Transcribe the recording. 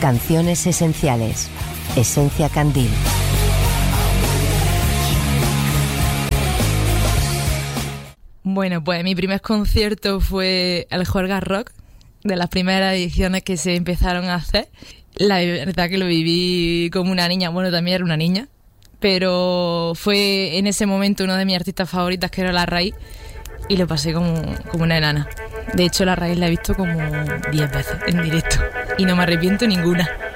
Canciones esenciales. Esencia Candil. Bueno, pues mi primer concierto fue el Juerga Rock, de las primeras ediciones que se empezaron a hacer. La verdad que lo viví como una niña, bueno, también era una niña, pero fue en ese momento uno de mis artistas favoritas, que era La Raíz, y lo pasé como una enana. De hecho, La Raíz la he visto como 10 veces en directo y no me arrepiento ninguna.